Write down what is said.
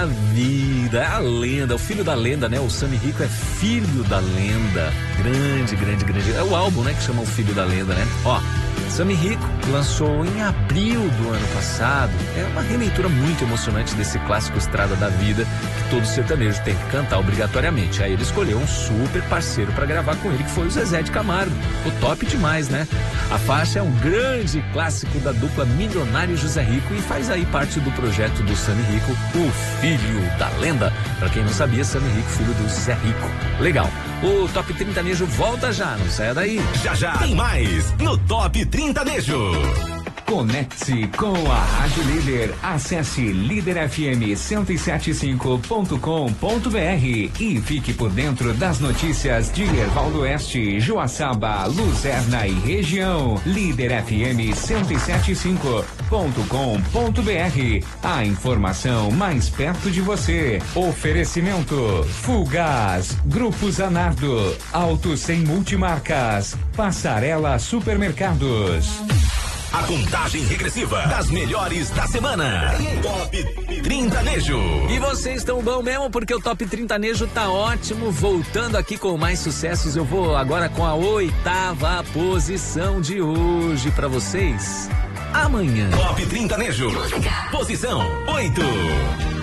da vida, é a lenda, o filho da lenda, né? O Sammy Rico é filho da lenda. Grande. É o álbum, né, que chama O Filho da Lenda, né? Ó, Sammy Rico lançou em abril do ano passado. É uma releitura muito emocionante desse clássico Estrada da Vida que todo sertanejo tem que cantar obrigatoriamente. Aí ele escolheu um super parceiro para gravar com ele, que foi o Zezé de Camargo. O top demais, né? A faixa é um grande clássico da dupla Milionário José Rico e faz aí parte do projeto do Sammy Rico, O Filho da Lenda. Para quem não sabia, Sammy Rico, filho do Zé Rico. Legal. O Top 30 Nejo volta já, não saia daí. Já tem mais no Top 30 Nejo. Conecte-se com a Rádio Líder. Acesse liderfm1075.com.br e fique por dentro das notícias de Erval do Oeste, Joaçaba, Luzerna e região. liderfm1075.com.br. A informação mais perto de você. Oferecimento Fugaz, Grupo Zanardo, Auto Sem Multimarcas, Passarela Supermercados. A contagem regressiva das melhores da semana. Top 30 Nejo. E vocês estão bom mesmo, porque o Top 30 Nejo tá ótimo. Voltando aqui com mais sucessos, eu vou agora com a 8ª posição de hoje pra vocês. Amanhã. Top 30 Nejo. Posição 8.